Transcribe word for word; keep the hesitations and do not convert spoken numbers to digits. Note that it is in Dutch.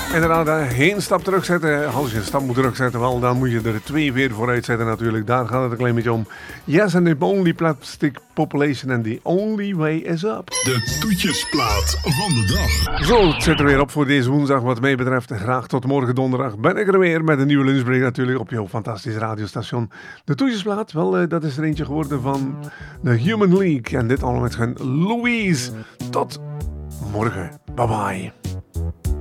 Inderdaad, één stap terugzetten. Als je een stap moet terugzetten, wel, dan moet je er twee weer vooruit zetten natuurlijk. Daar gaat het een klein beetje om. Yes, and the only plastic population and the only way is up. De toetjesplaat van de dag. Zo, het zit er weer op voor deze woensdag wat mij betreft. Graag tot morgen donderdag ben ik er weer met een nieuwe lunchbreak natuurlijk op jouw fantastische radiostation. De toetjesplaat, wel, uh, dat is er eentje geworden van de Human League. En dit allemaal met hun Louise. Tot morgen. Bye bye.